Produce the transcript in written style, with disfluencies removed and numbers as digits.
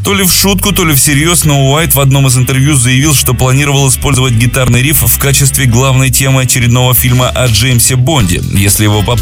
То ли в шутку, то ли всерьез, но Уайт в одном из интервью заявил, что планировал использовать гитарный риф в качестве главной темы очередного фильма о Джеймсе Бонде, если его попросят.